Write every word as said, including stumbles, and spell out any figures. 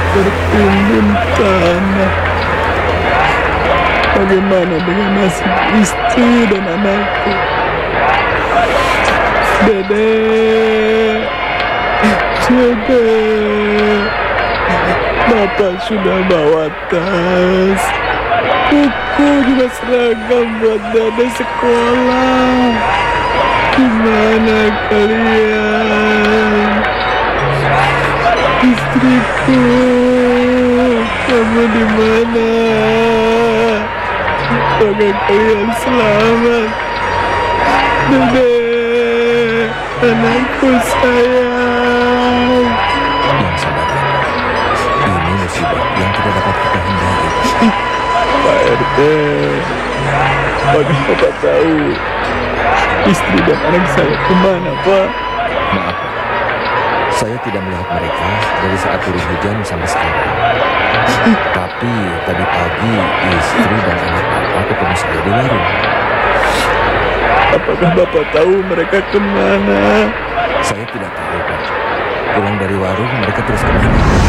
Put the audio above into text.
tertimbun tanah. Bagaimana dengan nasib istri dan anakku? Dedek, Dedek, Bapak sudah bawa tas, buku juga seragam buat Dedek sekolah. Gimana kalian? Istriku, kamu di mana? Semoga kalian selamat. Dedek, anakku sayang. Yang sabar, ini musibah yang tidak dapat kita hindari. Pak R T, apakah Bapak tahu istri dan anak saya kemana, Pak? Maaf, Pak. Saya tidak melihat mereka dari saat turun hujan sampai sekarang. Tapi tadi pagi istri dan anak Bapak ketemu saya di warung. Apakah Bapak tahu mereka kemana? Saya tidak tahu, Pak. Pulang dari warung mereka terus kemana?